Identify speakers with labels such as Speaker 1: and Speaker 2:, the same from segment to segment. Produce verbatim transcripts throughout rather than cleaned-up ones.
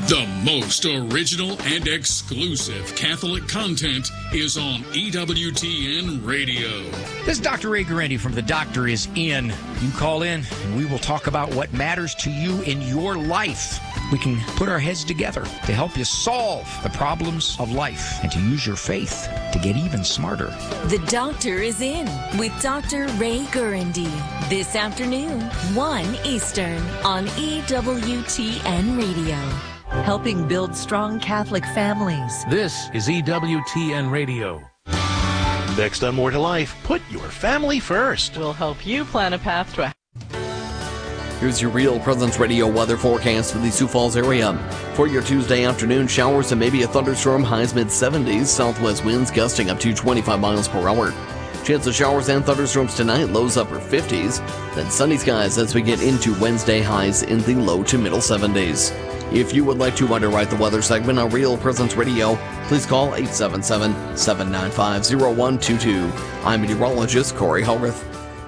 Speaker 1: The most original and exclusive Catholic content is on E W T N Radio.
Speaker 2: This is Doctor Ray Guarendi from The Doctor Is In. You call in and we will talk about what matters to you in your life. We can put our heads together to help you solve the problems of life and to use your faith to get even smarter.
Speaker 3: The Doctor Is In with Doctor Ray Guarendi. This afternoon, one Eastern on E W T N Radio. Helping build strong Catholic families.
Speaker 4: This is E W T N Radio.
Speaker 5: Next on More to Life, put your family first.
Speaker 6: We'll help you plan a path to a...
Speaker 7: Here's your Real Presence Radio weather forecast for the Sioux Falls area. For your Tuesday afternoon, showers and maybe a thunderstorm, highs mid seventies, southwest winds gusting up to twenty-five miles per hour. Chance of showers and thunderstorms tonight, lows upper fifties. Then sunny skies as we get into Wednesday, highs in the low to middle seventies. If you would like to underwrite the weather segment on Real Presence Radio, please call eight seven seven, seven nine five, zero one two two. I'm meteorologist Corey Hellrith.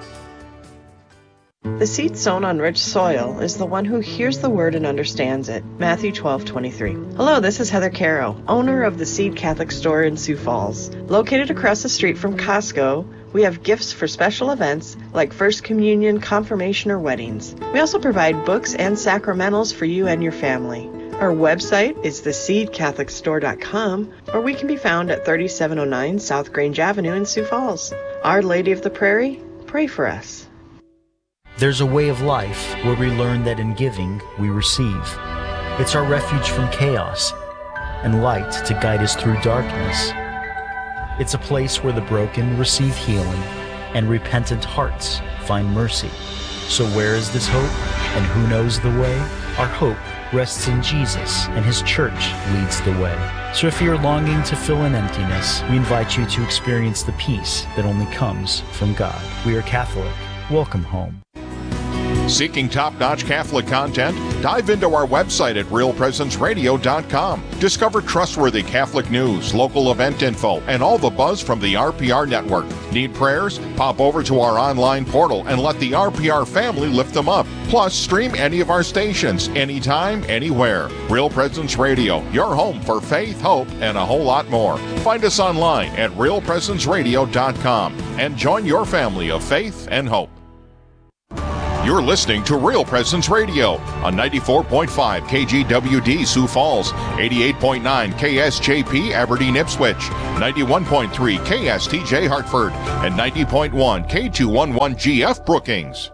Speaker 6: The seed sown on rich soil is the one who hears the word and understands it. Matthew twelve twenty-three. Hello, this is Heather Caro, owner of the Seed Catholic Store in Sioux Falls. Located across the street from Costco, we have gifts for special events like First Communion, Confirmation, or weddings. We also provide books and sacramentals for you and your family. Our website is the seed catholic store dot com, or we can be found at thirty-seven oh nine South Grange Avenue in Sioux Falls. Our Lady of the Prairie, pray for us.
Speaker 8: There's a way of life where we learn that in giving, we receive. It's our refuge from chaos and light to guide us through darkness. It's a place where the broken receive healing and repentant hearts find mercy. So where is this hope and who knows the way? Our hope rests in Jesus, and his church leads the way. So if you're longing to fill an emptiness, we invite you to experience the peace that only comes from God. We are Catholic. Welcome home.
Speaker 9: Seeking top-notch Catholic content? Dive into our website at real presence radio dot com. Discover trustworthy Catholic news, local event info, and all the buzz from the R P R network. Need prayers? Pop over to our online portal and let the R P R family lift them up. Plus, stream any of our stations, anytime, anywhere. Real Presence Radio, your home for faith, hope, and a whole lot more. Find us online at real presence radio dot com and join your family of faith and hope. You're listening to Real Presence Radio on ninety-four point five K G W D Sioux Falls, eighty-eight point nine K S J P Aberdeen Ipswich, ninety-one point three K S T J Hartford, and ninety point one K two eleven G F Brookings.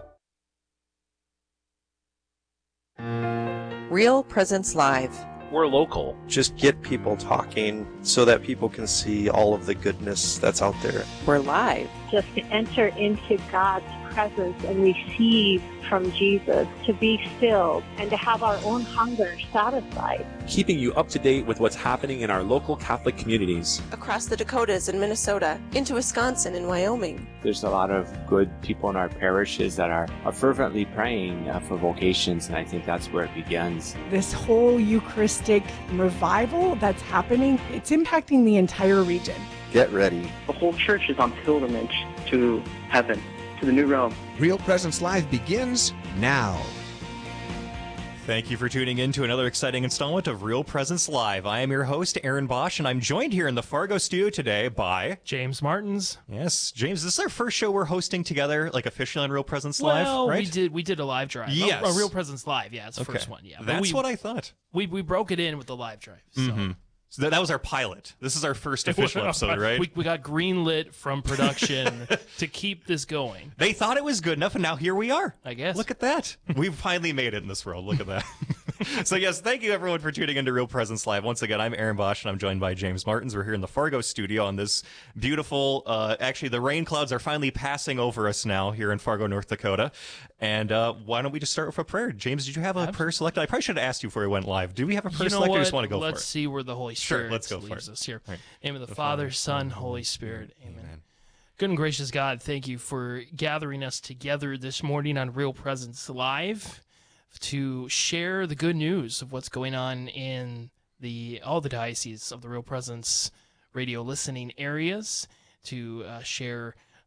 Speaker 6: Real Presence Live.
Speaker 10: We're local. Just get people talking so that people can see all of the goodness that's out there.
Speaker 6: We're live.
Speaker 11: Just to enter into God's presence and receive from Jesus, to be filled and to have our own hunger satisfied.
Speaker 12: Keeping you up to date with what's happening in our local Catholic communities.
Speaker 13: Across the Dakotas and Minnesota, into Wisconsin and Wyoming.
Speaker 14: There's a lot of good people in our parishes that are, are fervently praying uh, for vocations, and I think that's where it begins.
Speaker 15: This whole Eucharistic revival that's happening, it's impacting the entire region.
Speaker 10: Get ready.
Speaker 16: The whole church is on pilgrimage to heaven, to the new realm.
Speaker 17: Real Presence Live begins now.
Speaker 18: Thank you for tuning in to another exciting installment of Real Presence Live. I am your host, Aaron Bosch, and I'm joined here in the Fargo studio today by...
Speaker 19: James Martins.
Speaker 18: Yes, James, this is our first show we're hosting together, like officially on Real Presence Live,
Speaker 19: well,
Speaker 18: right?
Speaker 19: we did we did a live drive.
Speaker 18: Yes.
Speaker 19: A, a Real Presence Live, yeah, it's the
Speaker 18: okay.
Speaker 19: first one, yeah. But
Speaker 18: That's
Speaker 19: we,
Speaker 18: what I thought.
Speaker 19: We we broke it in with the live drive, so...
Speaker 18: Mm-hmm. So that, that was our pilot. This is our first official episode, right?
Speaker 19: We, we got greenlit from production to keep this going.
Speaker 18: They thought it was good enough, and now here we are.
Speaker 19: I guess.
Speaker 18: Look at that. We've finally made it in this world. Look at that. So, yes, thank you, everyone, for tuning into Real Presence Live. Once again, I'm Aaron Bosch, and I'm joined by James Martins. We're here in the Fargo studio on this beautiful, uh, actually, the rain clouds are finally passing over us now here in Fargo, North Dakota. And uh, why don't we just start with a prayer? James, did you have a Absolutely. prayer selected? I probably should have asked you before we went live. Do we have a prayer
Speaker 19: you know
Speaker 18: selected?
Speaker 19: What?
Speaker 18: I just want to go
Speaker 19: let's
Speaker 18: for it.
Speaker 19: Let's see where the Holy Spirit
Speaker 18: sure, let's go
Speaker 19: leads
Speaker 18: for it.
Speaker 19: us here.
Speaker 18: Right.
Speaker 19: Name of the,
Speaker 18: the
Speaker 19: Father,
Speaker 18: Father,
Speaker 19: Son, Holy Spirit. Amen. Amen. Good and gracious God, thank you for gathering us together this morning on Real Presence Live to share the good news of what's going on in the all the dioceses of the Real Presence radio listening areas, to uh, share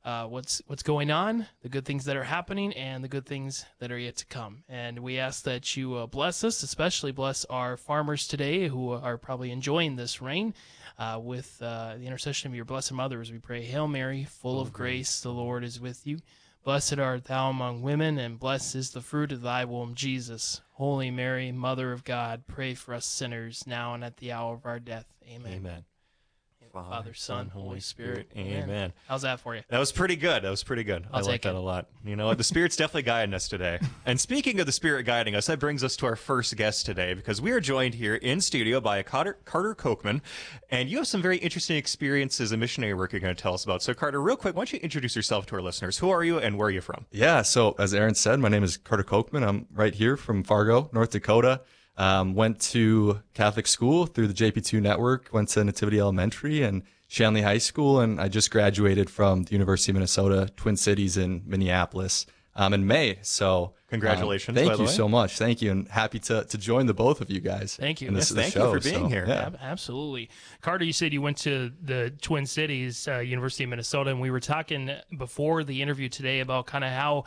Speaker 19: uh, what's what's going on, the good things that are happening, and the good things that are yet to come. And we ask that you uh, bless us, especially bless our farmers today who are probably enjoying this rain. Uh, with uh, the intercession of your Blessed Mother, as we pray, Hail Mary, full of grace, the Lord is with you. Blessed art thou among women, and blessed is the fruit of thy womb, Jesus. Holy Mary, Mother of God, pray for us sinners, now and at the hour of our death. Amen.
Speaker 18: Amen.
Speaker 19: Father, Father Son, Holy Spirit.
Speaker 18: Amen. Amen.
Speaker 19: How's that for you?
Speaker 18: That was pretty good. That was pretty good.
Speaker 19: I'll
Speaker 18: I like that
Speaker 19: it.
Speaker 18: a lot. You know what? The Spirit's definitely guiding us today. And speaking of the Spirit guiding us, that brings us to our first guest today, because we are joined here in studio by Carter, Carter Kochman, and you have some very interesting experiences and missionary work you're going to tell us about. So, Carter, real quick, why don't you introduce yourself to our listeners? Who are you and where are you from?
Speaker 20: Yeah, so as Aaron said, my name is Carter Kochman. I'm right here from Fargo, North Dakota. Um, went to Catholic school through the J P two network, went to Nativity Elementary and Shanley High School, and I just graduated from the University of Minnesota, Twin Cities in Minneapolis um, in May. So
Speaker 18: congratulations!
Speaker 20: Um, thank
Speaker 18: by the
Speaker 20: you
Speaker 18: way.
Speaker 20: so much. Thank you, and happy to to join the both of you guys.
Speaker 19: Thank you.
Speaker 20: in This,
Speaker 18: yes,
Speaker 20: this
Speaker 18: thank
Speaker 20: show,
Speaker 18: you for being
Speaker 20: so,
Speaker 18: here.
Speaker 20: Yeah.
Speaker 19: Ab- Absolutely. Carter, you said you went to the Twin Cities, uh, University of Minnesota, and we were talking before the interview today about kind of how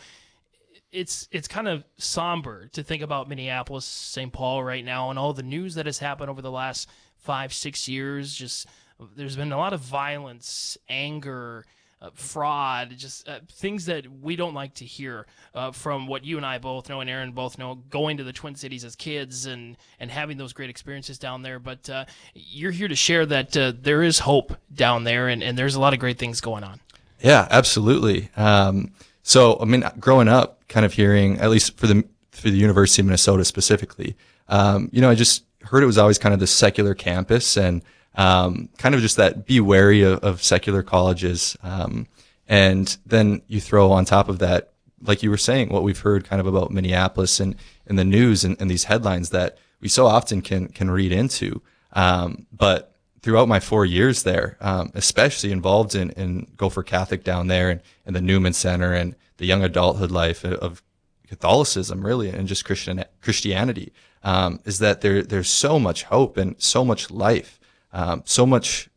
Speaker 19: it's it's kind of somber to think about Minneapolis, Saint Paul right now, and all the news that has happened over the last five, six years. Just there's been a lot of violence, anger, uh, fraud, just uh, things that we don't like to hear uh, from what you and I both know, and Aaron both know, going to the Twin Cities as kids and, and having those great experiences down there. But uh, you're here to share that uh, there is hope down there, and, and there's a lot of great things going on.
Speaker 20: Yeah, absolutely. Um, so, I mean, growing up, kind of hearing, at least for the for the University of Minnesota specifically, um, you know, I just heard it was always kind of this secular campus, and um, kind of just that be wary of, of secular colleges. Um, and then you throw on top of that, like you were saying, what we've heard kind of about Minneapolis and in the news and, and these headlines that we so often can can read into. Um, but throughout my four years there, um, especially involved in, in Gopher Catholic down there and, and the Newman Center and the young adulthood life of Catholicism, really, and just Christian Christianity, um, is that there there's so much hope and so much life, um, so much,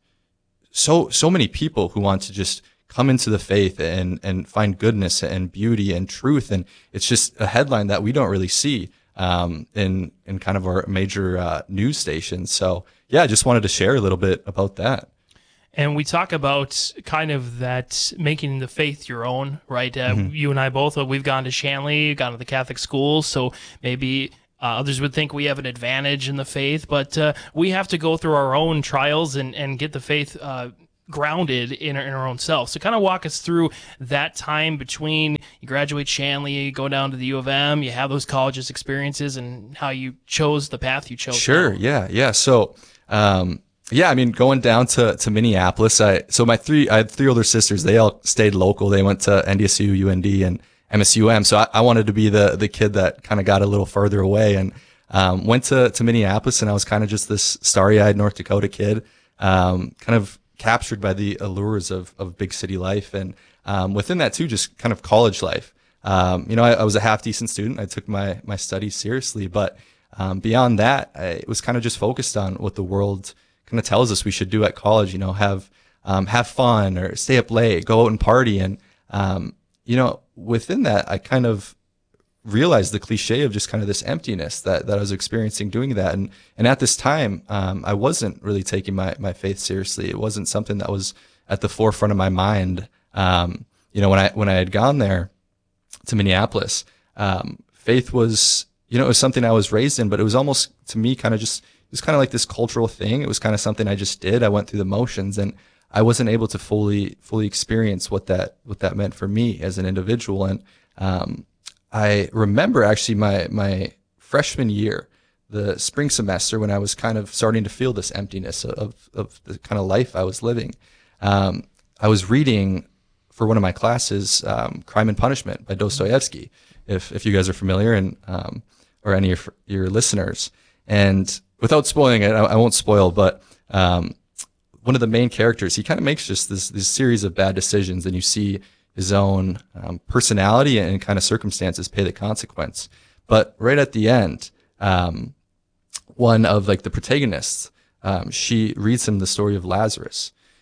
Speaker 20: so so many people who want to just come into the faith and and find goodness and beauty and truth, and it's just a headline that we don't really see um, in in kind of our major uh, news stations. So yeah, I just wanted to share a little bit about that.
Speaker 19: And we talk about kind of that making the faith your own, right? Uh,
Speaker 20: Mm-hmm.
Speaker 19: You and I both, uh, we've gone to Shanley, gone to the Catholic schools, so maybe uh, others would think we have an advantage in the faith, but uh, we have to go through our own trials and, and get the faith uh, grounded in our, in our own self. So kind of walk us through that time between you graduate Shanley, you go down to the U of M, you have those colleges experiences, and how you chose the path you chose.
Speaker 20: Sure,
Speaker 19: now.
Speaker 20: yeah, yeah. So, um, yeah, I mean, going down to, to Minneapolis, I, so my three, I had three older sisters. They all stayed local. They went to N D S U, U N D, and M S U M. So I, I wanted to be the, the kid that kind of got a little further away, and, um, went to, to Minneapolis, and I was kind of just this starry-eyed North Dakota kid, um, kind of captured by the allures of, of big city life. And, um, within that too, just kind of college life. Um, you know, I, I was a half decent student. I took my, my studies seriously, but, um, beyond that, I was kind of just focused on what the world kind of tells us we should do at college, you know, have, um, have fun or stay up late, go out and party. And, um, you know, within that, I kind of realized the cliche of just kind of this emptiness that, that I was experiencing doing that. And, and at this time, um, I wasn't really taking my, my faith seriously. It wasn't something that was at the forefront of my mind. Um, you know, when I, when I had gone there to Minneapolis, um, faith was, you know, it was something I was raised in, but it was almost to me kind of just, it was kind of like this cultural thing. It was kind of something I just did. I went through the motions, and I wasn't able to fully, fully experience what that, what that meant for me as an individual. And, um, I remember actually my, my freshman year, the spring semester, when I was kind of starting to feel this emptiness of, of the kind of life I was living. Um, I was reading for one of my classes, um, Crime and Punishment by Dostoevsky, if, if you guys are familiar, and, um, or any of your listeners. And without spoiling it, I, I won't spoil, but, um, one of the main characters, he kind of makes just this, this series of bad decisions, and you see his own, um, personality and kind of circumstances pay the consequence. But right at the end, um, one of like the protagonists, um, she reads him the story of Lazarus.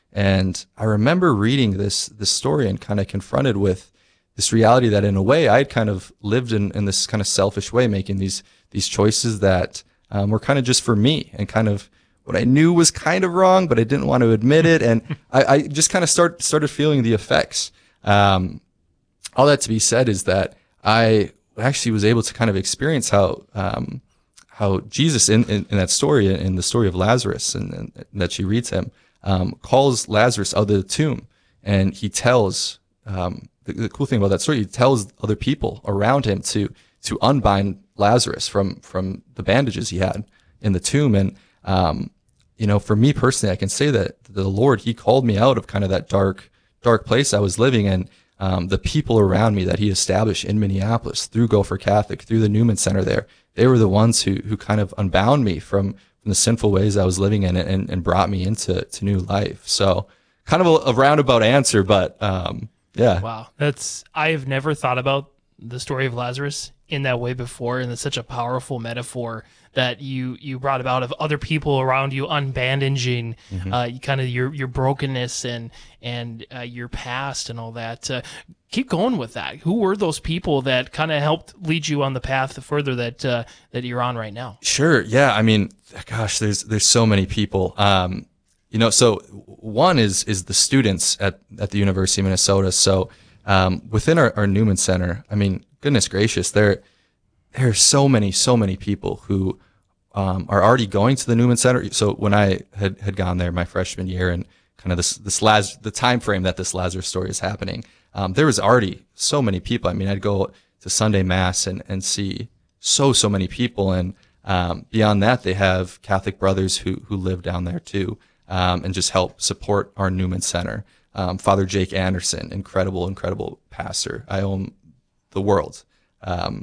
Speaker 20: And I remember reading this this story and kind of confronted with this reality that in a way I had kind of lived in, in this kind of selfish way, making these these choices that um, were kind of just for me and kind of what I knew was kind of wrong, but I didn't want to admit it. And I, I just kind of start started feeling the effects. Um, all that to be said is that I actually was able to kind of experience how um, how Jesus in, in, in that story, in the story of Lazarus, and, and that she reads him, um, calls Lazarus out of the tomb, and he tells um, the, the cool thing about that story, he tells other people around him to to unbind Lazarus from from the bandages he had in the tomb. And um, you know, for me personally, I can say that the Lord, he called me out of kind of that dark dark place I was living in. Um, the people around me that he established in Minneapolis through Gopher Catholic, through the Newman Center there, they were the ones who who kind of unbound me from, from the sinful ways I was living in and, and brought me into to new life. So kind of a, a roundabout answer, but um, yeah.
Speaker 19: Wow. That's, I have never thought about the story of Lazarus in that way before, and it's such a powerful metaphor that you you brought about of other people around you unbandaging mm-hmm. uh, kind of your your brokenness and and uh, your past and all that. Uh, keep going with that. Who were those people that kind of helped lead you on the path further that uh, that you're on right now?
Speaker 20: Sure. Yeah. I mean, gosh, there's there's so many people. Um, you know, so one is is the students at at the University of Minnesota. So um, within our, our Newman Center, I mean, goodness gracious, there. There are so many, so many people who um, are already going to the Newman Center. So when I had, had gone there my freshman year and kind of this, this Laz- the time frame that this Lazarus story is happening, um, there was already so many people. I mean, I'd go to Sunday Mass and, and see so, so many people. And um, beyond that, they have Catholic brothers who, who live down there too, um, and just help support our Newman Center. Um, Father Jake Anderson, incredible, incredible pastor. I owe him the world. Um,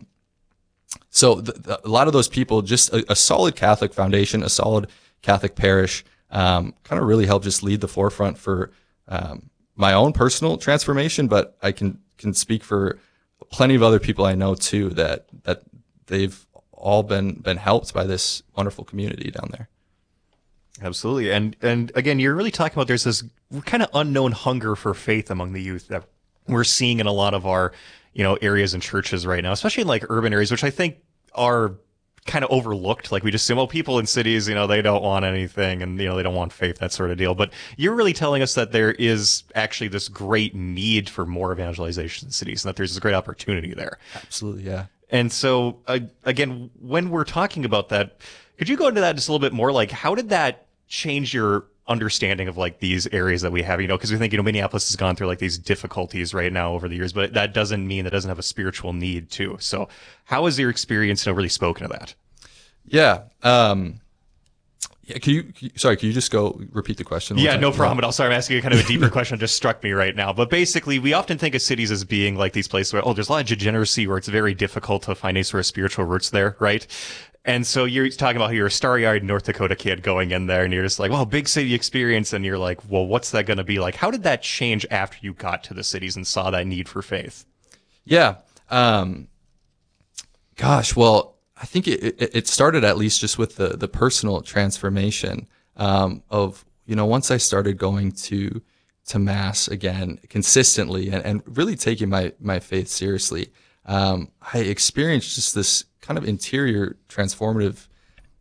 Speaker 20: So the, the, a lot of those people, just a, a solid Catholic foundation, a solid Catholic parish, um, kind of really helped just lead the forefront for um, my own personal transformation. But I can can speak for plenty of other people I know too that that they've all been been helped by this wonderful community down there.
Speaker 18: Absolutely, and and again, you're really talking about there's this kind of unknown hunger for faith among the youth that we're seeing in a lot of our, you know, areas and churches right now, especially in like urban areas, which I think are kind of overlooked. Like we just assume, well, people in cities, you know, they don't want anything and, you know, they don't want faith, that sort of deal. But you're really telling us that there is actually this great need for more evangelization in cities and that there's this great opportunity there.
Speaker 20: Absolutely. Yeah.
Speaker 18: And so uh, again, when we're talking about that, could you go into that just a little bit more? Like, how did that change your understanding of like these areas that we have, you know, because we think, you know, Minneapolis has gone through like these difficulties right now over the years, but that doesn't mean that doesn't have a spiritual need too. So how has your experience, you know, really spoken to that?
Speaker 20: Yeah. Um, yeah. Can you, can you, sorry, can you just go repeat the question?
Speaker 18: Yeah, no problem at all. Sorry, I'm asking you kind of a deeper question that just struck me right now. But basically, we often think of cities as being like these places where, oh, there's a lot of degeneracy where it's very difficult to find any sort of spiritual roots there, right? And so you're talking about how you're a starry-eyed North Dakota kid going in there and you're just like, well, big city experience. And you're like, well, what's that going to be like? How did that change after you got to the cities and saw that need for faith?
Speaker 20: Yeah. Um, gosh, well, I think it, it, it started at least just with the, the personal transformation um, of, you know, once I started going to to Mass again consistently and, and really taking my, my faith seriously, um, I experienced just this kind of interior transformative.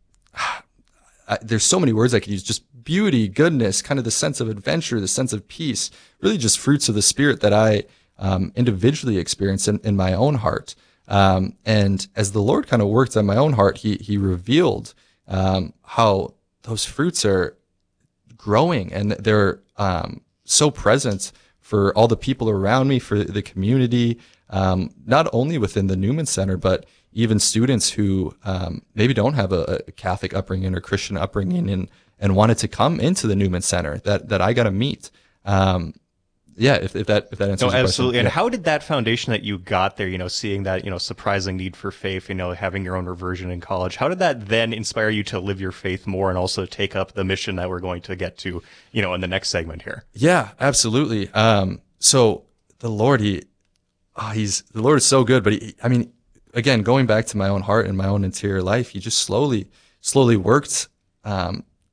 Speaker 20: I, there's so many words I could use, just beauty, goodness, kind of the sense of adventure, the sense of peace, really just fruits of the Spirit that I um, individually experienced in, in my own heart. Um, and as the Lord kind of worked on my own heart, he, he revealed um, how those fruits are growing and they're um, so present for all the people around me, for the community, um, not only within the Newman Center, but even students who um, maybe don't have a, a Catholic upbringing or Christian upbringing and, and wanted to come into the Newman Center that, that I got to meet. Um, yeah, if, if that if that answers
Speaker 18: no,
Speaker 20: your
Speaker 18: absolutely.
Speaker 20: question.
Speaker 18: And
Speaker 20: Yeah.
Speaker 18: how did that foundation that you got there, you know, seeing that, you know, surprising need for faith, you know, having your own reversion in college, how did that then inspire you to live your faith more and also take up the mission that we're going to get to, you know, in the next segment here?
Speaker 20: Yeah, absolutely. Um, so the Lord, he, oh, he's the Lord is so good, but he, I mean, again, going back to my own heart and my own interior life, he just slowly, slowly worked um,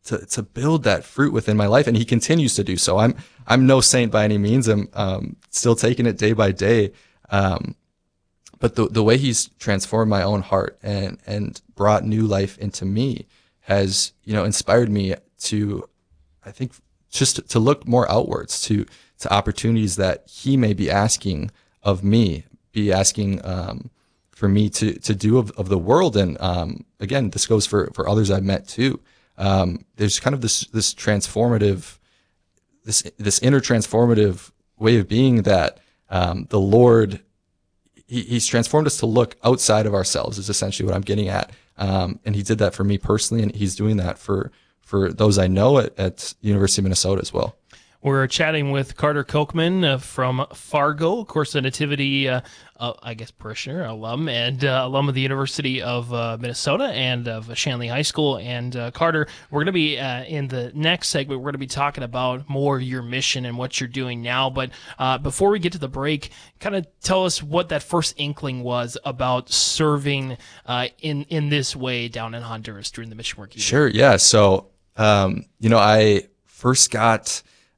Speaker 20: to to build that fruit within my life, and he continues to do so. I'm I'm no saint by any means. I'm um, still taking it day by day. Um, but the the way he's transformed my own heart and and brought new life into me has, you know, inspired me to, I think, just to look more outwards to to opportunities that he may be asking of me, be asking um, for me to to do of, of the world. And um, again, this goes for for others I've met too. Um, there's kind of this this transformative, this this inner transformative way of being that um, the Lord, he, he's transformed us to look outside of ourselves, is essentially what I'm getting at. Um, and he did that for me personally, and he's doing that for for those I know at, at University of Minnesota as well.
Speaker 19: We're chatting with Carter Kochman uh, from Fargo, of course, a Nativity, uh, uh, I guess, parishioner, alum, and uh, alum of the University of uh, Minnesota and of Shanley High School. And uh, Carter, we're going to be, uh, in the next segment, we're going to be talking about more your mission and what you're doing now. But uh, before we get to the break, kind of tell us what that first inkling was about serving uh, in, in this way down in Honduras during the mission work.
Speaker 20: Sure, yeah. So, um, you know, I first got...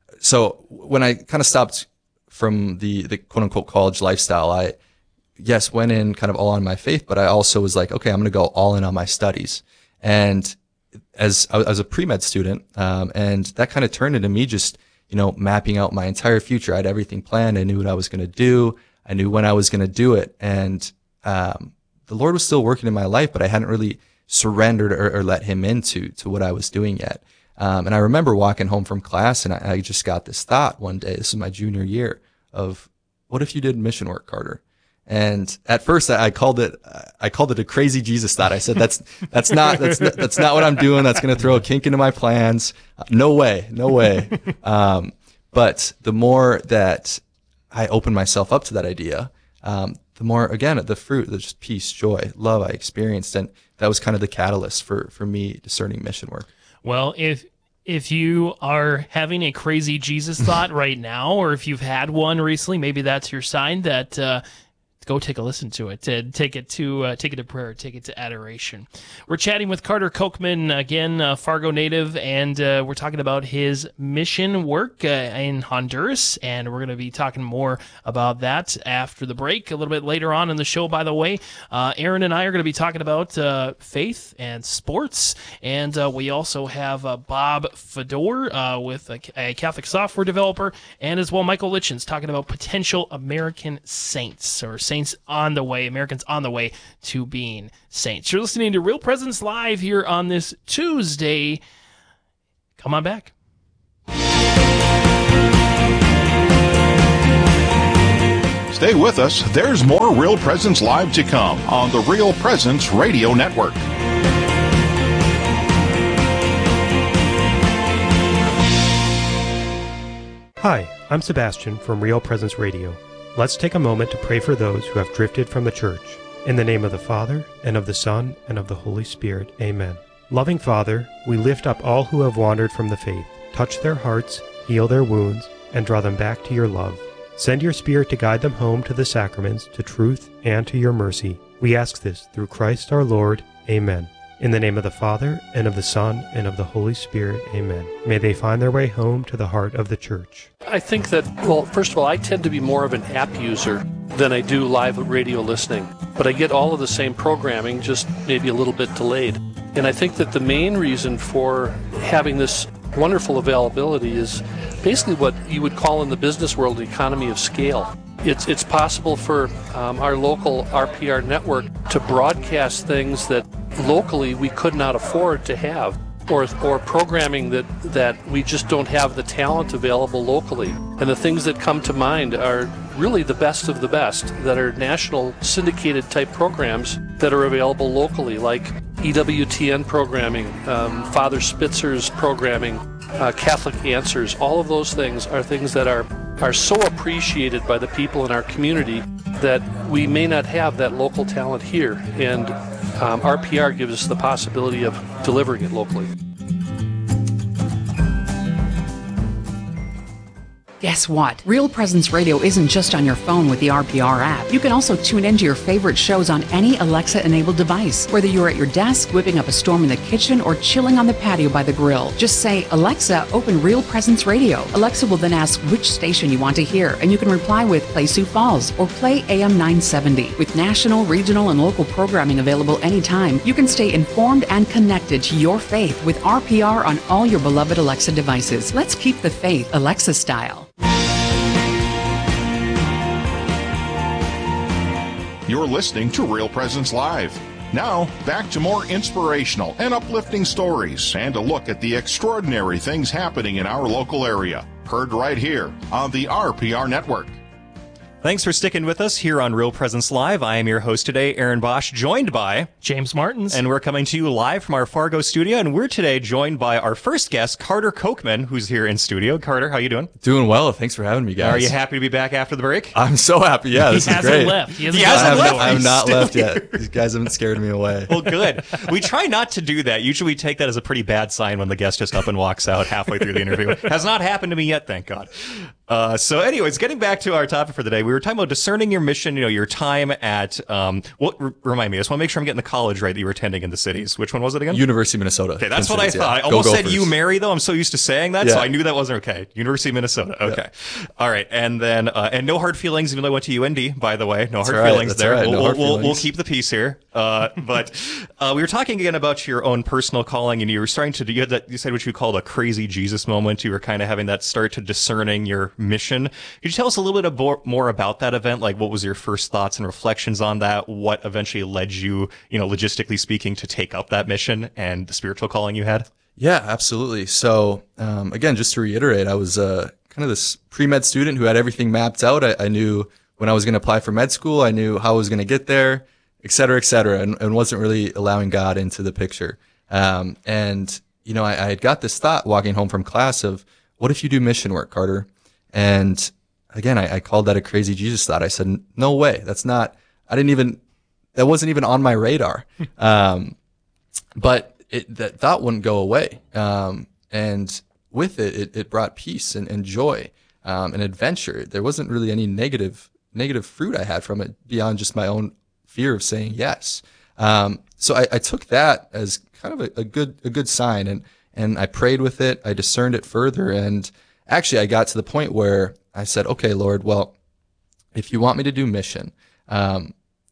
Speaker 20: So when I kind of stopped from the, the quote unquote college lifestyle, I, yes, went in kind of all on my faith, but I also was like, okay, I'm going to go all in on my studies. And as I was a pre-med student, um, and that kind of turned into me just, you know, mapping out my entire future. I had everything planned. I knew what I was going to do. I knew when I was going to do it. And, um, the Lord was still working in my life, but I hadn't really surrendered or, or let him into, to what I was doing yet. Um, and I remember walking home from class, and I, I just got this thought one day. This is my junior year of, what if you did mission work, Carter? And at first, I, I called it, I called it a crazy Jesus thought. I said, "That's that's not that's not, that's not what I'm doing. That's going to throw a kink into my plans. No way, no way." Um, but the more that I opened myself up to that idea, um, the more, again, the fruit, the just peace, joy, love I experienced, and that was kind of the catalyst for for me discerning mission work.
Speaker 19: Well, if if you are having a crazy Jesus thought right now, or if you've had one recently, maybe that's your sign that uh, go take a listen to it. Uh, take it to uh, take it to prayer. Take it to adoration. We're chatting with Carter Kochman, again, uh, Fargo native, and uh, we're talking about his mission work uh, in Honduras, and we're going to be talking more about that after the break. A little bit later on in the show, by the way, uh, Aaron and I are going to be talking about uh, faith and sports, and uh, we also have uh, Bob Fedor uh, with a, a Catholic software developer, and as well Michael Litchens talking about potential American saints, or saints on the way, Americans on the way to being saints. You're listening to Real Presence Live here on this Tuesday. Come on back.
Speaker 9: Stay with us. There's more Real Presence Live to come on the Real Presence Radio Network.
Speaker 21: Hi, I'm Sebastian from Real Presence Radio. Let's take a moment to pray for those who have drifted from the church. In the name of the Father, and of the Son, and of the Holy Spirit. Amen. Loving Father, we lift up all who have wandered from the faith. Touch their hearts, heal their wounds, and draw them back to your love. Send your Spirit to guide them home to the sacraments, to truth, and to your mercy. We ask this through Christ our Lord. Amen. In the name of the Father, and of the Son, and of the Holy Spirit. Amen. May they find their way home to the heart of the church.
Speaker 22: I think that, well, first of all, I tend to be more of an app user than I do live radio listening. But I get all of the same programming, just maybe a little bit delayed. And I think that the main reason for having this wonderful availability is basically what you would call in the business world the economy of scale. It's it's possible for um, our local R P R network to broadcast things that locally we could not afford to have, or or programming that, that we just don't have the talent available locally. And the things that come to mind are really the best of the best, that are national syndicated type programs that are available locally, like E W T N programming, um, Father Spitzer's programming, uh, Catholic Answers. All of those things are things that are are so appreciated by the people in our community that we may not have that local talent here, and um, R P R gives us the possibility of delivering it locally.
Speaker 1: Guess what? Real Presence Radio isn't just on your phone with the R P R app. You can also tune into your favorite shows on any Alexa-enabled device, whether you're at your desk, whipping up a storm in the kitchen, or chilling on the patio by the grill. Just say, Alexa, open Real Presence Radio. Alexa will then ask which station you want to hear, and you can reply with Play Sioux Falls or Play A M nine seventy. With national, regional, and local programming available anytime, you can stay informed and connected to your faith with R P R on all your beloved Alexa devices. Let's keep the faith Alexa style.
Speaker 9: You're listening to Real Presence Live. Now, back to more inspirational and uplifting stories and a look at the extraordinary things happening in our local area. Heard right here on the R P R Network.
Speaker 18: Thanks for sticking with us here on Real Presence Live. I am your host today, Aaron Bosch, joined by
Speaker 19: James Martins.
Speaker 18: And we're coming to you live from our Fargo studio, and we're today joined by our first guest, Carter Kochman, who's here in studio. Carter, how you doing?
Speaker 20: Doing well. Thanks for having me, guys.
Speaker 18: Are you happy to be back after the break?
Speaker 20: I'm so happy. Yeah, this
Speaker 19: he
Speaker 20: is great.
Speaker 19: Left. He hasn't,
Speaker 18: he hasn't
Speaker 20: I have
Speaker 18: left.
Speaker 20: No, I have not left
Speaker 18: here.
Speaker 20: yet. These guys haven't scared me away.
Speaker 18: Well, good. We try not to do that. Usually we take that as a pretty bad sign when the guest just up and walks out halfway through the interview. Has not happened to me yet, thank God. Uh, so anyways, getting back to our topic for the day, we were talking about discerning your mission, you know, your time at, um, what, r- remind me, I just want to make sure I'm getting the college right that you were attending in the cities. Which one was it again?
Speaker 20: University of Minnesota.
Speaker 18: Okay, that's
Speaker 20: Twin
Speaker 18: what
Speaker 20: Cities,
Speaker 18: I thought.
Speaker 20: yeah.
Speaker 18: I almost
Speaker 20: Go
Speaker 18: said
Speaker 20: Gophers.
Speaker 18: you Mary, though. I'm so used to saying that,
Speaker 20: Yeah.
Speaker 18: so I knew that wasn't okay. University of Minnesota. Okay. Yeah. All right. And then, uh, and no hard feelings, even though I went to U N D, by the way. No
Speaker 20: That's
Speaker 18: hard
Speaker 20: right,
Speaker 18: feelings
Speaker 20: that's
Speaker 18: there.
Speaker 20: right,
Speaker 18: We'll,
Speaker 20: no
Speaker 18: we'll,
Speaker 20: hard
Speaker 18: we'll, we'll
Speaker 20: feelings.
Speaker 18: keep the peace here. Uh, but, uh, we were talking again about your own personal calling, and you were starting to, you had that, you said what you called a crazy Jesus moment. You were kind of having that start to discerning your mission. Could you tell us a little bit abo- more about that event? Like, what was your first thoughts and reflections on that? What eventually led you, you know, logistically speaking, to take up that mission and the spiritual calling you had?
Speaker 20: Yeah, absolutely. So, um, again, just to reiterate, I was uh, kind of this pre-med student who had everything mapped out. I, I knew when I was going to apply for med school, I knew how I was going to get there, et cetera, et cetera, and, and wasn't really allowing God into the picture. Um, and, you know, I, I had got this thought walking home from class of, what if you do mission work, Carter? And again, I, I called that a crazy Jesus thought. I said, no way. That's not, I didn't even, that wasn't even on my radar. Um, but it, that thought wouldn't go away. Um, and with it, it, it brought peace and, and joy, um, and adventure. There wasn't really any negative, negative fruit I had from it beyond just my own fear of saying yes. Um, so I, I took that as kind of a, a good, a good sign, and, and I prayed with it. I discerned it further. And actually I got to the point where I said, okay, Lord, well, if you want me to do mission, um,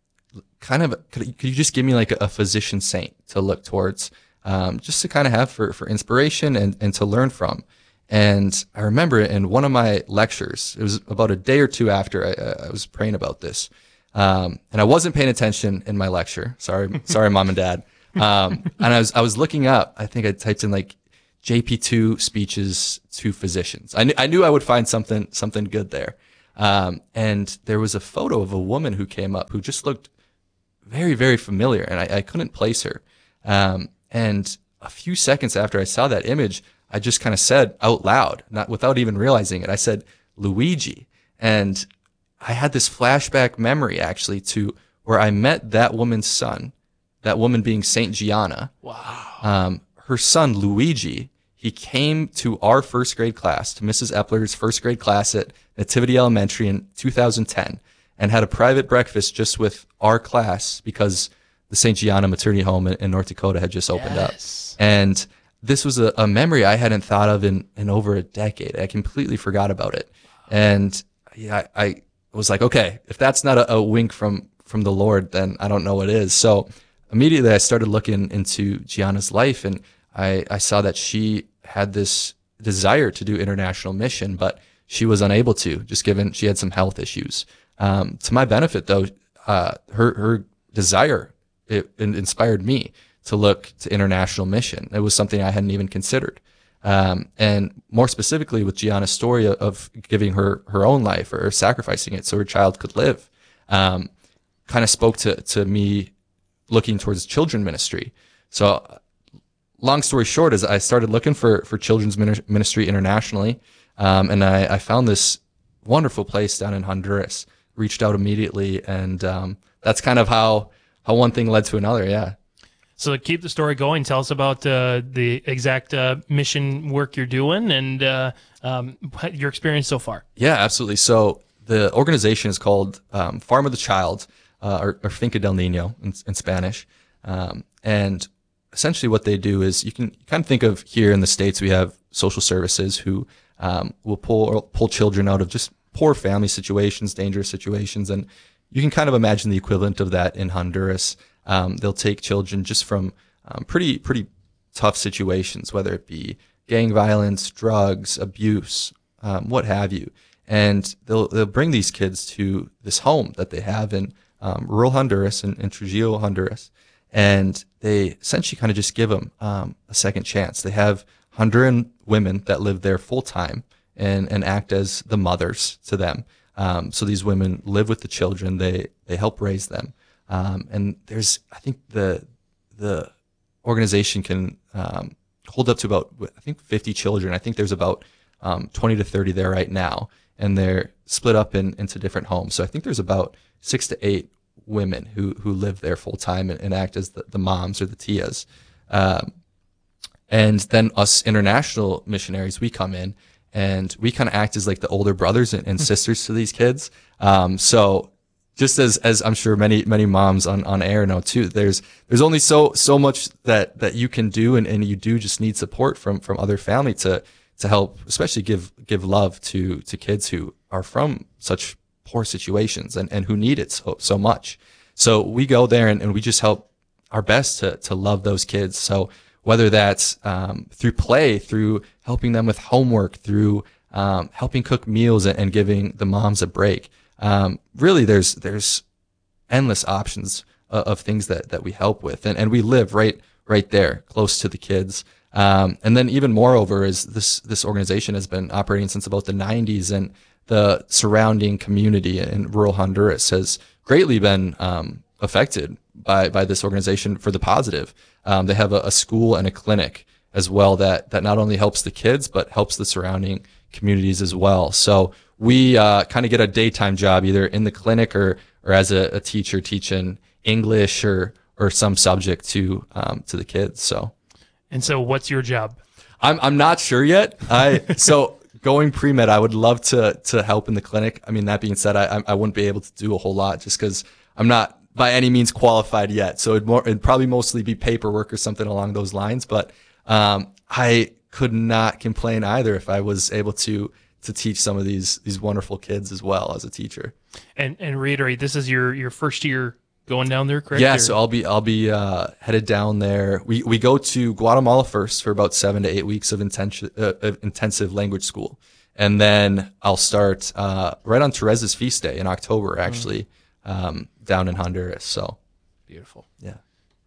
Speaker 20: kind of, could, could you just give me like a, a physician saint to look towards, um, just to kind of have for, for inspiration and, and to learn from. And I remember in one of my lectures, it was about a day or two after I, I was praying about this. Um, and I wasn't paying attention in my lecture. Sorry, sorry, mom and dad. Um, and I was, I was looking up, I think I typed in like J P two speeches to physicians. I knew, I knew I would find something, something good there. Um, and there was a photo of a woman who came up who just looked very, very familiar, and I, I couldn't place her. Um, and a few seconds after I saw that image, I just kind of said out loud, not without even realizing it, I said, Luigi. And I had this flashback memory actually to where I met that woman's son, that woman being Saint Gianna.
Speaker 19: Wow.
Speaker 20: Um, her son, Luigi, he came to our first grade class, to Missus Epler's first grade class at Nativity Elementary in two thousand ten, and had a private breakfast just with our class because the Saint Gianna Maternity Home in, in North Dakota had just opened
Speaker 19: Yes.
Speaker 20: up. And this was a, a memory I hadn't thought of in, in over a decade. I completely forgot about it. And yeah, I, I was like, okay, if that's not a, a wink from, from the Lord, then I don't know what is. So immediately I started looking into Gianna's life, and I, I saw that she had this desire to do international mission, but she was unable to, just given she had some health issues. Um, to my benefit, though, uh, her her desire it, it inspired me to look to international mission. It was something I hadn't even considered. Um, and more specifically with Gianna's story of, of giving her her own life or sacrificing it so her child could live, um, kind of spoke to to me looking towards children ministry. So, long story short, is I started looking for for children's ministry internationally, um, and I, I found this wonderful place down in Honduras. Reached out immediately, and um, that's kind of how how one thing led to another. Yeah.
Speaker 19: So keep the story going. Tell us about uh, the exact uh, mission work you're doing and uh, um, your experience so far.
Speaker 20: Yeah, absolutely. So the organization is called um, Farm of the Child, uh, or, or Finca del Niño in, in Spanish. Um, and essentially what they do is you can kind of think of here in the States, we have social services who um, will pull pull children out of just poor family situations, dangerous situations. And you can kind of imagine the equivalent of that in Honduras. Um, they'll take children just from um, pretty pretty tough situations, whether it be gang violence, drugs, abuse, um, what have you. And they'll they'll bring these kids to this home that they have in um, rural Honduras, in, in Trujillo, Honduras. And they essentially kind of just give them um, a second chance. They have Honduran women that live there full time and, and act as the mothers to them. Um, so these women live with the children. They they help raise them. Um, and there's, I think the the organization can um, hold up to about, I think, fifty children. I think there's about um, twenty to thirty there right now, and they're split up in, into different homes. So I think there's about six to eight women who who live there full time and, and act as the, the moms or the tias. Um, and then us international missionaries, we come in and we kind of act as like the older brothers and, and sisters to these kids. Um, so just as, as I'm sure many, many moms on, on air know too, there's, there's only so, so much that, that you can do. And, and you do just need support from, from other family to, to help, especially give, give love to, to kids who are from such poor situations and, and who need it so, so much. So we go there and, and we just help our best to, to love those kids. So whether that's, um, through play, through helping them with homework, through, um, helping cook meals and, and giving the moms a break. Um, really there's, there's endless options of, of things that, that we help with. And, and we live right, right there close to the kids. Um, and then even moreover is this, this organization has been operating since about the nineties, and the surrounding community in rural Honduras has greatly been, um, affected by, by this organization for the positive. Um, they have a, a school and a clinic as well that, that not only helps the kids, but helps the surrounding communities as well. So we uh, kind of get a daytime job either in the clinic or or as a, a teacher teaching English or or some subject to um, to the kids. So,
Speaker 19: and so what's your job?
Speaker 20: I'm I'm not sure yet. I so going pre-med, I would love to to help in the clinic. I mean, that being said, I I wouldn't be able to do a whole lot just because I'm not by any means qualified yet. So it'd, more, it'd probably mostly be paperwork or something along those lines. But um, I could not complain either if I was able to to teach some of these these wonderful kids as well as a teacher.
Speaker 19: And and reiterate, this is your your first year going down there, correct?
Speaker 20: Yeah,
Speaker 19: or?
Speaker 20: so I'll be I'll be uh, headed down there. We we go to Guatemala first for about seven to eight weeks of intensive uh, of intensive language school, and then I'll start uh, right on Teresa's feast day in October, actually, mm. um, down in Honduras. So
Speaker 19: beautiful.
Speaker 20: Yeah.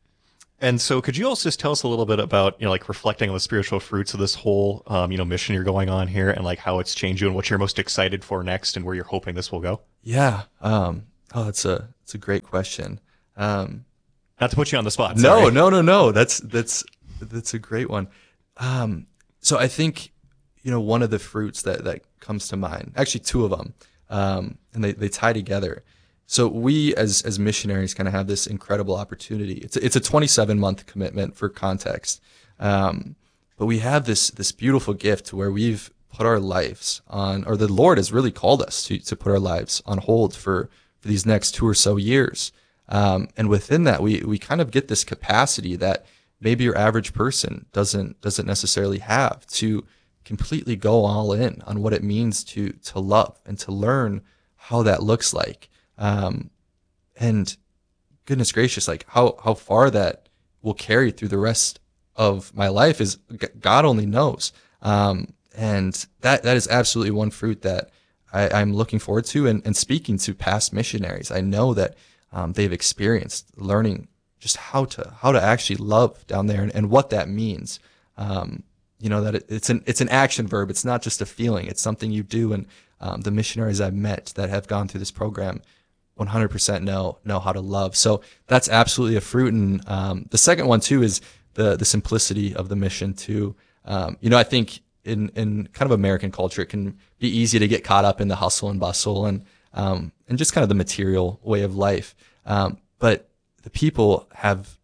Speaker 18: And so could you also just tell us a little bit about, you know, like reflecting on the spiritual fruits of this whole, um, you know, mission you're going on here, and like how it's changed you and what you're most excited for next and where you're hoping this will go?
Speaker 20: Yeah. Um, oh, that's a, that's a great question. Um,
Speaker 18: Not to put you on the spot.
Speaker 20: No,
Speaker 18: sorry.
Speaker 20: no, no, no. That's, that's, that's a great one. Um, so I think, you know, one of the fruits that, that comes to mind, actually two of them, um, and they, they tie together. So we as as missionaries kind of have this incredible opportunity. It's a, it's a twenty-seven month commitment for context, um, but we have this this beautiful gift where we've put our lives on, or the Lord has really called us to to put our lives on hold for for these next two or so years. Um, and within that, we we kind of get this capacity that maybe your average person doesn't doesn't necessarily have, to completely go all in on what it means to to love and to learn how that looks like. Um, and goodness gracious, like how, how far that will carry through the rest of my life is God only knows. Um, and that, that is absolutely one fruit that I, I'm looking forward to, and, and speaking to past missionaries. I know that, um, they've experienced learning just how to, how to actually love down there and, and what that means. Um, you know, that it, it's an, it's an action verb. It's not just a feeling. It's something you do. And, um, the missionaries I've met that have gone through this program one hundred percent know, know how to love. So that's absolutely a fruit. And, um, the second one too is the, the simplicity of the mission too. Um, you know, I think in, in kind of American culture, it can be easy to get caught up in the hustle and bustle and, um, and just kind of the material way of life. Um, but the people have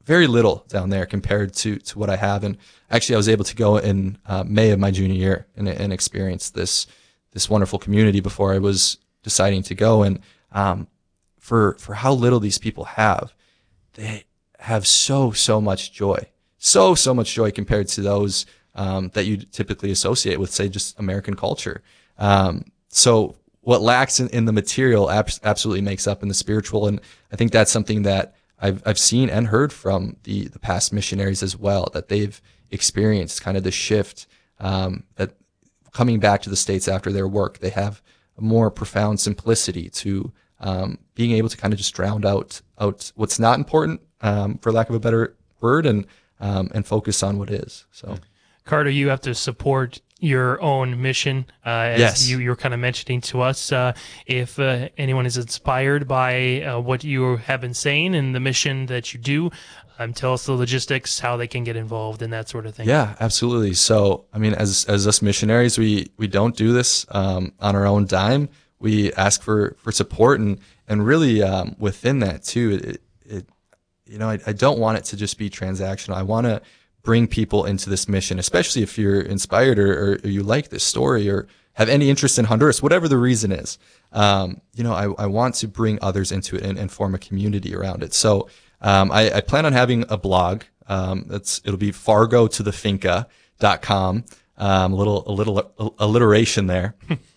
Speaker 20: very little down there compared to, to what I have. And actually, I was able to go in uh, May of my junior year and, and experience this this wonderful community before I was deciding to go. And um, for for how little these people have, they have so, so much joy. So, so much joy compared to those um, that you typically associate with, say, just American culture. Um, so what lacks in, in the material ab- absolutely makes up in the spiritual. And I think that's something that I've I've seen and heard from the, the past missionaries as well, that they've experienced kind of the shift, um, that coming back to the States after their work, they have a more profound simplicity to um, being able to kind of just drown out, out what's not important, um, for lack of a better word, and um, and focus on what is. So,
Speaker 19: Carter, you have to support your own mission, uh, as
Speaker 20: yes.
Speaker 19: you, you were kind of mentioning to us. Uh, if uh, anyone is inspired by uh, what you have been saying and the mission that you do, um, tell us the logistics, how they can get involved, and that sort of thing.
Speaker 20: Yeah, absolutely. So, I mean, as as us missionaries, we we don't do this um, on our own dime. We ask for, for support, and and really um, within that too, it, it you know, I, I don't want it to just be transactional. I want to bring people into this mission, especially if you're inspired or, or you like this story or have any interest in Honduras, whatever the reason is. Um, you know, I, I want to bring others into it and, and form a community around it. So um, I, I plan on having a blog. Um, that's it'll be fargo to the finca dot com. Um, a little a little alliteration there.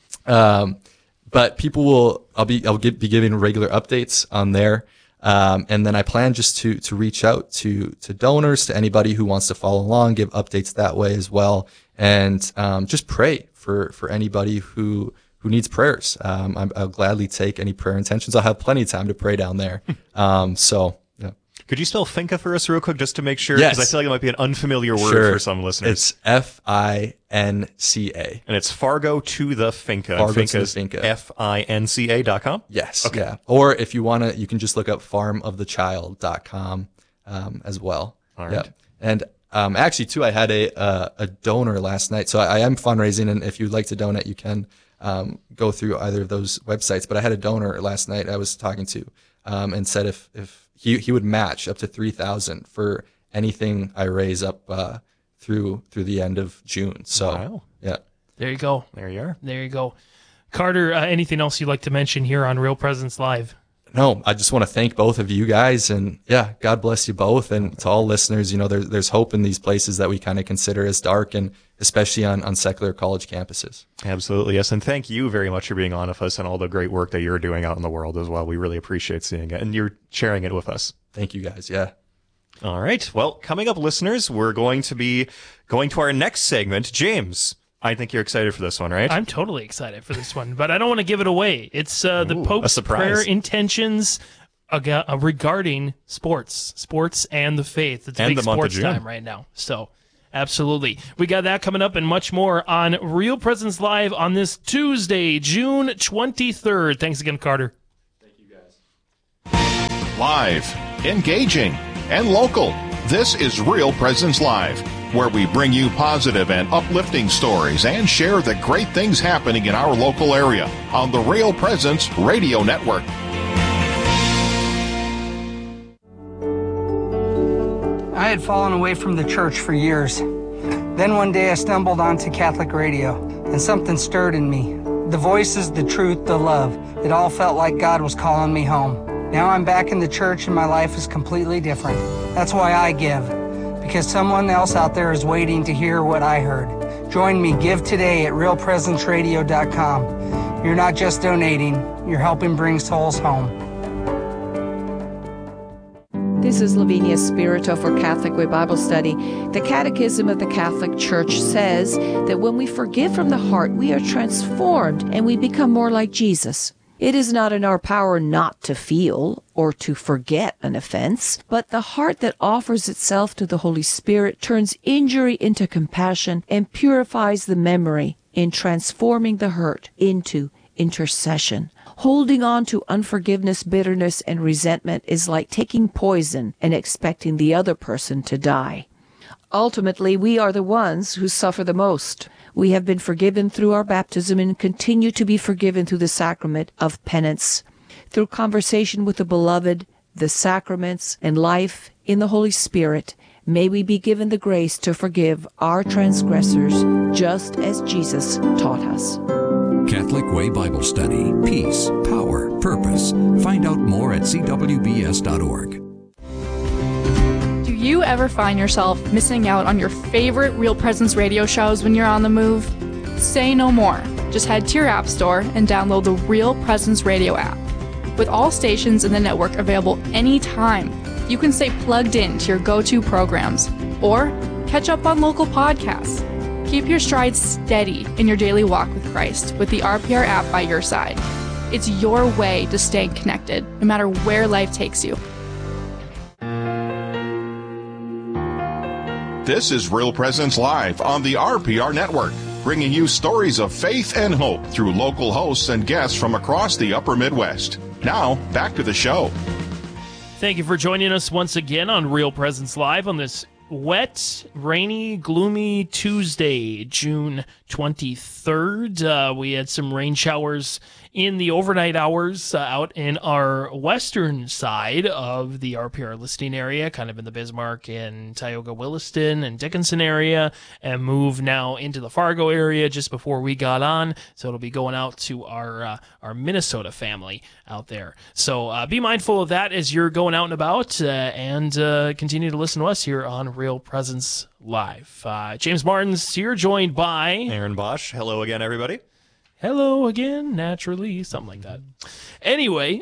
Speaker 20: um, but people will I'll be I'll get, be giving regular updates on there. Um, and then I plan just to, to reach out to, to donors, to anybody who wants to follow along, give updates that way as well. And, um, just pray for, for anybody who, who needs prayers. Um, I'm, I'll gladly take any prayer intentions. I'll have plenty of time to pray down there. Um, so, yeah.
Speaker 18: Could you spell finca for us real quick just to make sure?
Speaker 20: Yes.
Speaker 18: Because I feel like it might be an unfamiliar word
Speaker 20: Sure.
Speaker 18: for some listeners.
Speaker 20: It's F I N C A.
Speaker 18: And it's Fargo to the Finca.
Speaker 20: Fargo
Speaker 18: Finca
Speaker 20: to the
Speaker 18: is
Speaker 20: Finca.
Speaker 18: F I N C A dot com?
Speaker 20: Yes.
Speaker 18: Okay.
Speaker 20: Yeah. Or if you want to, you can just look up farm of the child dot com um, as well.
Speaker 18: All right.
Speaker 20: Yeah. And um, actually, too, I had a uh, a donor last night. So I, I am fundraising, and if you'd like to donate, you can um, go through either of those websites. But I had a donor last night I was talking to um, and said if, if he, he would match up to three thousand dollars for anything I raise up uh, through through the end of June. So,
Speaker 18: Wow.
Speaker 20: yeah.
Speaker 19: There you go.
Speaker 18: There you are.
Speaker 19: There you go. Carter, uh, anything else you'd like to mention here on Real Presence Live?
Speaker 20: No, I just want to thank both of you guys, and yeah, God bless you both. And to all listeners, you know, there's there's hope in these places that we kind of consider as dark, and especially on, on secular college campuses.
Speaker 18: Absolutely, yes. And thank you very much for being on with us and all the great work that you're doing out in the world as well. We really appreciate seeing it, and you're sharing it with us.
Speaker 20: Thank you guys. Yeah.
Speaker 18: All right. Well, coming up, listeners, we're going to be going to our next segment. James, I think you're excited for this one, right?
Speaker 19: I'm totally excited for this one, but I don't want to give it away. It's uh, the
Speaker 18: Ooh, a
Speaker 19: Pope's
Speaker 18: surprise.
Speaker 19: prayer intentions aga- uh, regarding sports, sports and the faith. It's
Speaker 18: And
Speaker 19: big
Speaker 18: the month of
Speaker 19: sports
Speaker 18: June.
Speaker 19: time right now. So, absolutely. We got that coming up and much more on Real Presence Live on this Tuesday, June twenty-third. Thanks again, Carter.
Speaker 9: Live, engaging, and local. This is Real Presence Live, where we bring you positive and uplifting stories and share the great things happening in our local area on the Real Presence Radio Network.
Speaker 2: I had fallen away from the church for years. Then one day I stumbled onto Catholic radio, and something stirred in me. The voices, the truth, the love. It all felt like God was calling me home. Now I'm back in the church and my life is completely different. That's why I give, because someone else out there is waiting to hear what I heard. Join me, give today at real presence radio dot com. You're not just donating, you're helping bring souls home.
Speaker 3: This is Lavinia Spirito for Catholic Way Bible Study. The Catechism of the Catholic Church says that when we forgive from the heart, we are transformed and we become more like Jesus. It is not in our power not to feel or to forget an offense, but the heart that offers itself to the Holy Spirit turns injury into compassion and purifies the memory in transforming the hurt into intercession. Holding on to unforgiveness, bitterness, and resentment is like taking poison and expecting the other person to die. Ultimately, we are the ones who suffer the most. We have been forgiven through our baptism and continue to be forgiven through the sacrament of penance. Through conversation with the beloved, the sacraments, and life in the Holy Spirit, may we be given the grace to forgive our transgressors, just as Jesus taught us.
Speaker 4: Catholic Way Bible Study. Peace, power, purpose. Find out more at c w b s dot org.
Speaker 5: Do you ever find yourself missing out on your favorite Real Presence radio shows when you're on the move? Say no more. Just head to your app store and download the Real Presence Radio app. With all stations in the network available anytime, you can stay plugged in to your go-to programs or catch up on local podcasts. Keep your stride steady in your daily walk with Christ with the R P R app by your side. It's your way to stay connected, no matter where life takes you.
Speaker 9: This is Real Presence Live on the R P R Network, bringing you stories of faith and hope through local hosts and guests from across the upper Midwest. Now, back to the show.
Speaker 19: Thank you for joining us once again on Real Presence Live on this wet, rainy, gloomy Tuesday, June twenty-third. Uh, we had some rain showers in the overnight hours uh, out in our western side of the R P R listening area, kind of in the Bismarck and Tioga Williston and Dickinson area, and move now into the Fargo area just before we got on. So it'll be going out to our uh, our Minnesota family out there. So uh, be mindful of that as you're going out and about, uh, and uh, continue to listen to us here on Real Presence Live. Uh, James Martins here, joined by
Speaker 18: Aaron Bosch. Hello again, everybody.
Speaker 19: Hello again, naturally, something like that. Anyway,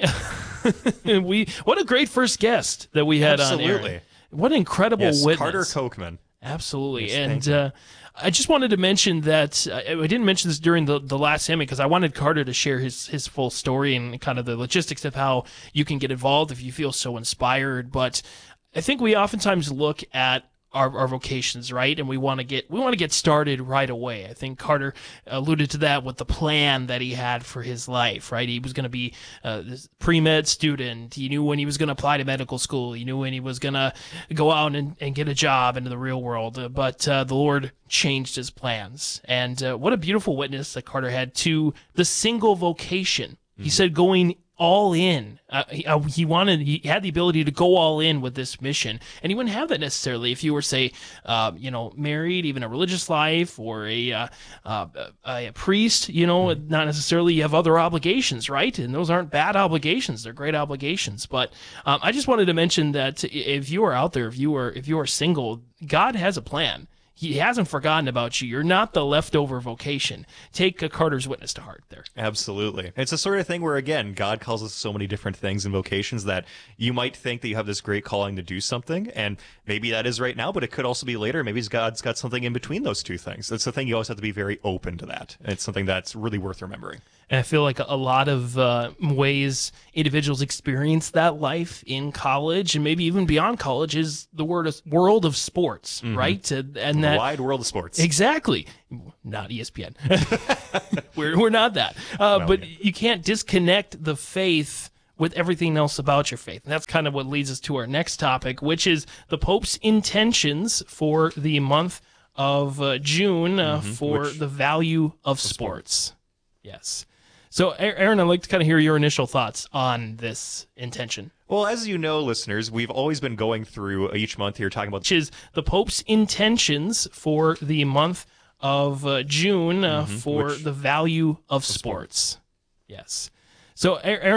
Speaker 19: we what a great first guest that we had
Speaker 18: Absolutely.
Speaker 19: on air. What an incredible
Speaker 18: yes,
Speaker 19: witness.
Speaker 18: Carter Kochman.
Speaker 19: Absolutely.
Speaker 18: Yes,
Speaker 19: and
Speaker 18: you.
Speaker 19: uh, I just wanted to mention that, uh, I didn't mention this during the, the last segment because I wanted Carter to share his, his full story and kind of the logistics of how you can get involved if you feel so inspired. But I think we oftentimes look at Our, our vocations, right? And we want to get we want to get started right away. I think Carter alluded to that with the plan that he had for his life, right? He was going to be a pre-med student. He knew when he was going to apply to medical school. He knew when he was going to go out and, and get a job into the real world. Uh, but uh, the Lord changed his plans. And uh, what a beautiful witness that Carter had to the single vocation. Mm-hmm. He said going all in. Uh, he, uh, he wanted, he had the ability to go all in with this mission, and he wouldn't have that necessarily if you were, say, uh, you know, married, even a religious life, or a uh, uh, a, a priest. You know, not necessarily. You have other obligations, right? And those aren't bad obligations; they're great obligations. But um, I just wanted to mention that if you are out there, if you are if you are single, God has a plan. He hasn't forgotten about you. You're not the leftover vocation. Take a Carter's witness to heart there.
Speaker 18: Absolutely. It's the sort of thing where, again, God calls us so many different things and vocations that you might think that you have this great calling to do something, and maybe that is right now, but it could also be later. Maybe God's got something in between those two things. That's the thing. You always have to be very open to that. And it's something that's really worth remembering.
Speaker 19: And I feel like a lot of uh, ways individuals experience that life in college and maybe even beyond college is the word of, world of sports, mm-hmm. right? And, and that
Speaker 18: the wide world of sports.
Speaker 19: Exactly. Not E S P N. we're we're not that. Uh, well, but yeah. You can't disconnect the faith with everything else about your faith. And that's kind of what leads us to our next topic, which is the Pope's intentions for the month of uh, June uh, mm-hmm. for which, the value of sports. sports. Yes. So, Aaron, I'd like to kind of hear your initial thoughts on this intention.
Speaker 18: Well, as you know, listeners, we've always been going through each month here talking about...
Speaker 19: Which is the Pope's intentions for the month of uh, June uh, mm-hmm. for Which, the value of sports. sports. Yes. So, Aaron...